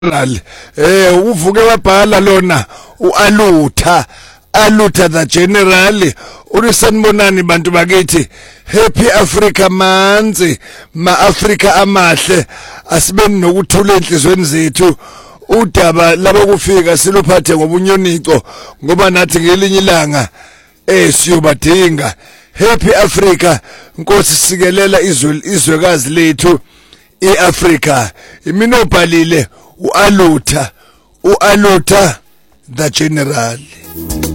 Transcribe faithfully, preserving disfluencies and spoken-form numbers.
eh uvuke wabhala lona uAlutha Alutha the General urisanibonani bantu bakithi Happy Africa manzi ma Africa amahle asibeni nokuthula enhlizweni zethu udaba labo kufika siluphathe ngobunyonico ngoba nathi ngelinye ilanga eh siyobadinga Happy Africa Nkosi sikelela izwe izwekazi lethu eAfrica imina obhalile uAlutha uAlutha the General.